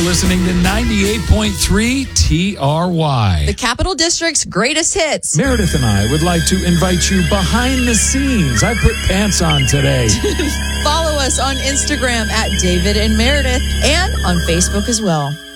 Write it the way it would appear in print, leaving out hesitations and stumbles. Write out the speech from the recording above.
listening to 98.3 TRY. The Capital District's greatest hits. Meredith and I would like to invite you behind the scenes. I put pants on today. Follow us on Instagram at David and Meredith and on Facebook as well.